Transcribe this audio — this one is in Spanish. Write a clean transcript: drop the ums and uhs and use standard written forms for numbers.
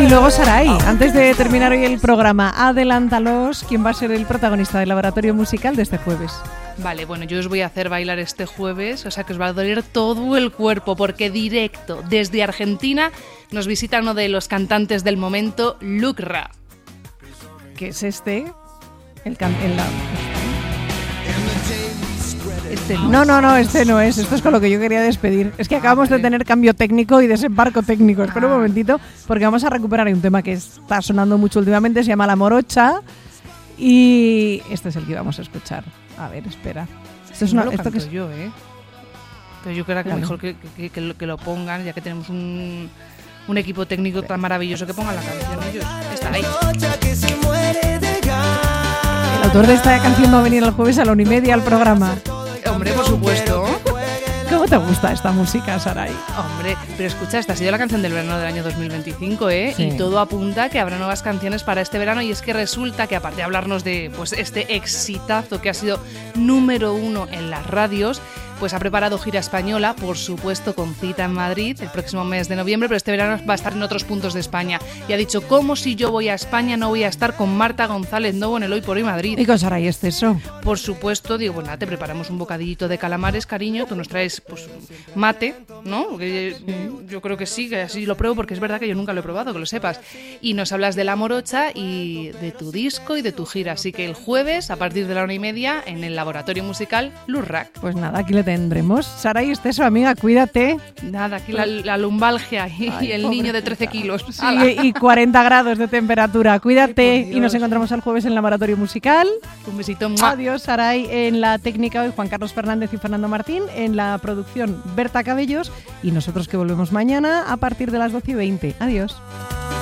Y luego Saray, antes de terminar hoy el programa, adelántalos quién va a ser el protagonista del laboratorio musical de este jueves. Vale, bueno, yo os voy a hacer bailar este jueves, o sea que os va a doler todo el cuerpo, porque directo desde Argentina nos visita uno de los cantantes del momento, Lucra. ¿Qué es este? No, este no es. Esto es con lo que yo quería despedir. Es que acabamos de tener cambio técnico y desembarco técnico. Espera un momentito, porque vamos a recuperar un tema que está sonando mucho últimamente, se llama La Morocha, y este es el que vamos a escuchar. A ver, espera. Esto es una, esto que es yo, pero yo creo que mejor que lo pongan, ya que tenemos un equipo técnico tan maravilloso, que pongan la canción ellos. Está ahí. El autor de esta canción va a venir el jueves a la 1:30 al programa. Hombre, por supuesto. ¿Cómo te gusta esta música, Saray? Hombre, pero escucha, esta ha sido la canción del verano del año 2025, Sí. Y todo apunta que habrá nuevas canciones para este verano, y es que resulta que, aparte de hablarnos de pues este exitazo que ha sido número 1 en las radios, pues ha preparado gira española, por supuesto con cita en Madrid el próximo mes de noviembre, pero este verano va a estar en otros puntos de España. Y ha dicho, ¿cómo si yo voy a España no voy a estar con Marta González Novo en el Hoy por Hoy Madrid? ¿Y con Saray Esteso? Por supuesto, digo, pues nada, te preparamos un bocadillito de calamares, cariño, tú nos traes pues mate, ¿no? Porque yo creo que sí, que así lo pruebo, porque es verdad que yo nunca lo he probado, que lo sepas. Y nos hablas de La Morocha y de tu disco y de tu gira, así que el jueves, a partir de la 1:30, en el laboratorio musical Lurrac. Pues nada, aquí le tendremos. Saray Esteso, amiga, cuídate. Nada, aquí la lumbalgia y el niño de 13 kilos. Sí, y 40 grados de temperatura. Cuídate y nos encontramos el jueves en el laboratorio musical. Un besito. Adiós, Saray. En la técnica hoy Juan Carlos Fernández y Fernando Martín. En la producción Berta Cabellos. Y nosotros que volvemos mañana a partir de las 12:20. Adiós.